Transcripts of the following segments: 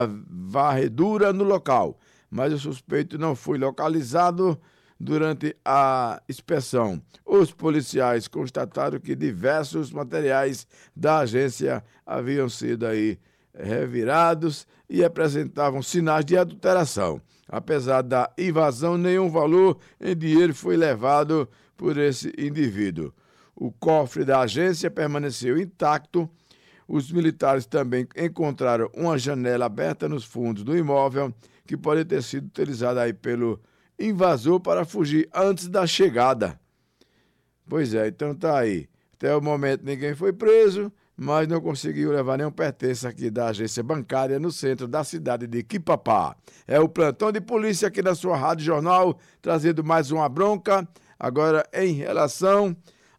varredura no local, mas o suspeito não foi localizado durante a inspeção. Os policiais constataram que diversos materiais da agência haviam sido revirados e apresentavam sinais de adulteração. Apesar da invasão, nenhum valor em dinheiro foi levado por esse indivíduo. O cofre da agência permaneceu intacto. Os militares também encontraram uma janela aberta nos fundos do imóvel que pode ter sido utilizada pelo invasor para fugir antes da chegada. Pois é, então tá aí. Até o momento ninguém foi preso, mas não conseguiu levar nenhum pertence aqui da agência bancária no centro da cidade de Quipapá. É o plantão de polícia aqui na sua Rádio Jornal, trazendo mais uma bronca, agora em relação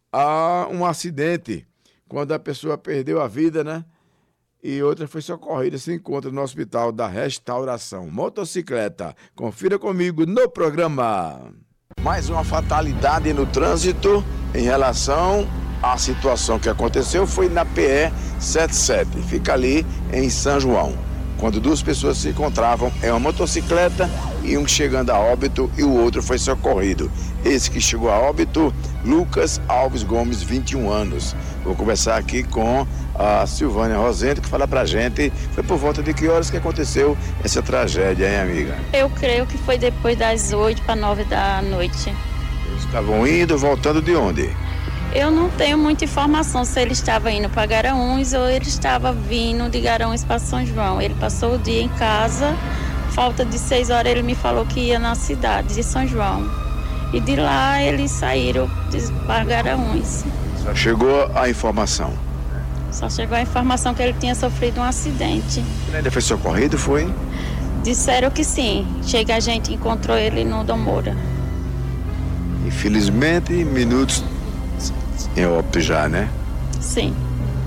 a um acidente, quando a pessoa perdeu a vida, né? E outra foi socorrida, se encontra no Hospital da Restauração. Motocicleta, confira comigo no programa. Mais uma fatalidade no trânsito em relação à situação que aconteceu foi na PE 77, fica ali em São João, quando duas pessoas se encontravam em uma motocicleta e um chegando a óbito e o outro foi socorrido. Esse que chegou a óbito, Lucas Alves Gomes, 21 anos. Vou conversar aqui com a Silvânia Rosendo, que fala pra gente, foi por volta de que horas que aconteceu essa tragédia, hein, amiga? Eu creio que foi depois das 8 para 9 da noite. Eles estavam indo, voltando de onde? Eu não tenho muita informação se ele estava indo para Garanhuns ou ele estava vindo de Garanhuns para São João. Ele passou o dia em casa, falta de 6 horas ele me falou que ia na cidade de São João. E de lá eles saíram para Garanhuns. Só chegou a informação? Só chegou a informação que ele tinha sofrido um acidente. Ele ainda foi socorrido, foi? Disseram que sim. Chega, a gente encontrou ele no Dom Moura. Infelizmente, minutos em óbito já, né? Sim.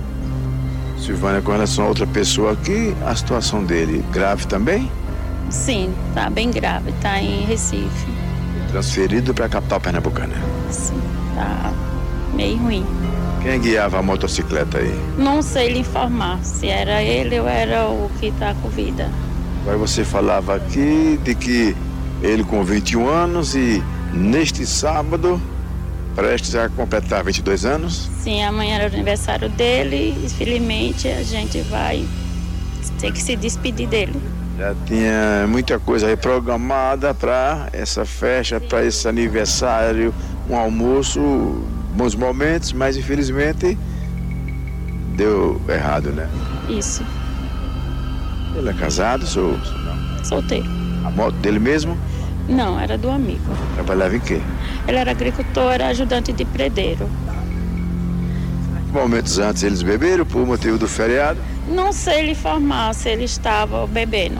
Silvânia, com relação a outra pessoa aqui, a situação dele grave também? Sim, tá bem grave, tá em Recife. Transferido para a capital pernambucana? Sim, tá meio ruim. Quem guiava a motocicleta aí? Não sei lhe informar se era ele ou era o que tá com vida. Agora você falava aqui de que ele com 21 anos e neste sábado, prestes a completar 22 anos? Sim, amanhã era o aniversário dele e infelizmente a gente vai ter que se despedir dele. Já tinha muita coisa aí programada para essa festa, para esse aniversário, um almoço, bons momentos, mas infelizmente deu errado, né? Isso. Ele é casado, não? Solteiro. A moto dele mesmo? Não, era do amigo. Trabalhava em quê? Ele era agricultor, era ajudante de predeiro. Momentos antes eles beberam por motivo do feriado? Não sei lhe informar se ele estava bebendo.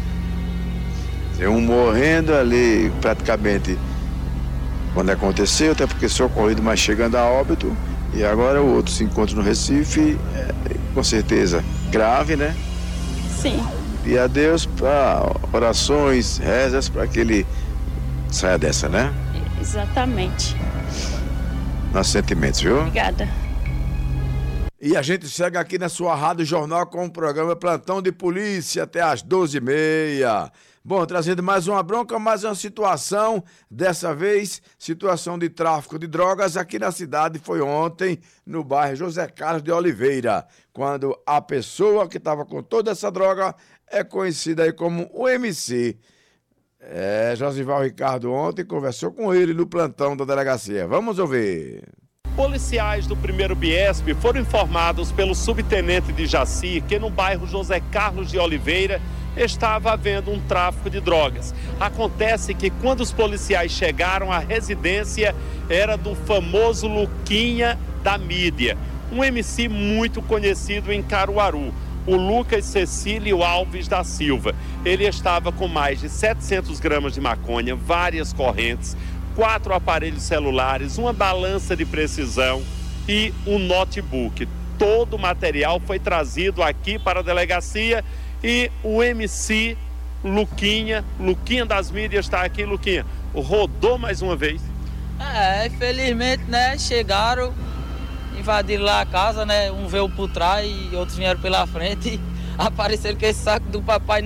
Um morrendo ali praticamente quando aconteceu, até porque socorrido, mas chegando a óbito. E agora o outro se encontra no Recife, com certeza grave, né? Sim. E a Deus para orações, rezas para que ele saia dessa, né? Exatamente. Nossos sentimentos, viu? Obrigada. E a gente segue aqui na sua Rádio Jornal com o programa Plantão de Polícia até às 12h30. Bom, trazendo mais uma bronca, mais uma situação, dessa vez situação de tráfico de drogas aqui na cidade, foi ontem no bairro José Carlos de Oliveira, quando a pessoa que estava com toda essa droga é conhecida aí como o MC. Josival Ricardo ontem conversou com ele no plantão da delegacia. Vamos ouvir. Policiais do 1º Biesp foram informados pelo subtenente de Jaci que no bairro José Carlos de Oliveira estava havendo um tráfico de drogas. Acontece que quando os policiais chegaram, a residência era do famoso Luquinha da mídia, um MC muito conhecido em Caruaru, o Lucas Cecílio Alves da Silva. Ele estava com mais de 700 gramas de maconha, várias correntes, 4 aparelhos celulares, uma balança de precisão e um notebook. Todo o material foi trazido aqui para a delegacia e o MC Luquinha das mídias está aqui. Luquinha, rodou mais uma vez? Infelizmente, né, chegaram, invadiram lá a casa, né, um veio por trás e outros vieram pela frente e apareceram com esse saco do Papai